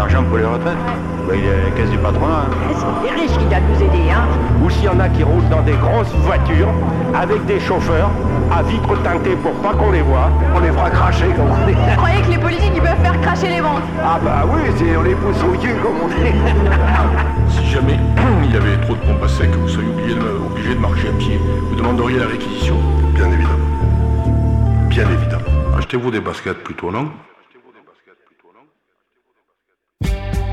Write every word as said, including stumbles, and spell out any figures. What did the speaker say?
l'argent pour les retraites. Bah, il est à la caisse du patronat. Hein. C'est les riches qui doivent nous aider, hein. Ou s'il y en a qui roulent dans des grosses voitures, avec des chauffeurs, à vitres teintées pour pas qu'on les voit, on les fera cracher, comme on dit. Vous croyez que les politiques, ils peuvent faire cracher les banques? Ah bah oui, c'est, on les pousse au cul, comme on dit. Si jamais il y avait trop de pompes à sec, vous seriez obligé de, obligé de marcher à pied, vous demanderiez la réquisition. Bien évidemment. Bien évidemment. Achetez-vous des baskets plutôt, non ?